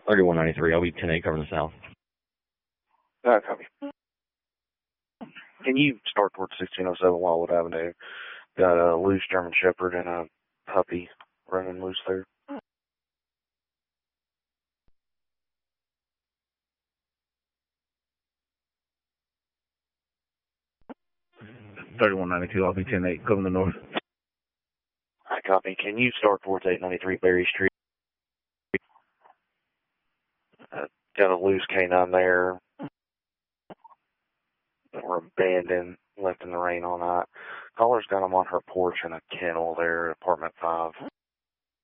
3193. I'll be 10-8 covering the south. Copy. Can you start towards 1607 Wildwood Avenue? Got a loose German Shepherd and a puppy running loose there. 3192, I'll be 10-8, coming to the north. I copy. Can you start towards 893 Berry Street? Got a loose canine there. Or abandoned, left in the rain all night. Caller's got him on her porch in a kennel there at apartment 5.